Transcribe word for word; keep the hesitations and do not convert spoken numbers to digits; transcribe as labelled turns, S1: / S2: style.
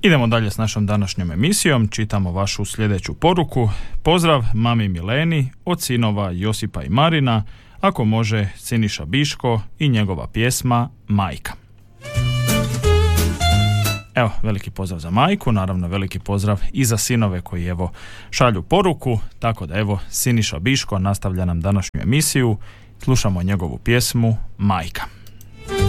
S1: Idemo dalje s našom današnjom emisijom, čitamo vašu sljedeću poruku. Pozdrav mami Mileni od sinova Josipa i Marina, ako može Siniša Biško i njegova pjesma Majka. Evo, veliki pozdrav za majku, naravno veliki pozdrav i za sinove koji evo šalju poruku, tako da evo Siniša Biško nastavlja nam današnju emisiju, slušamo njegovu pjesmu Majka.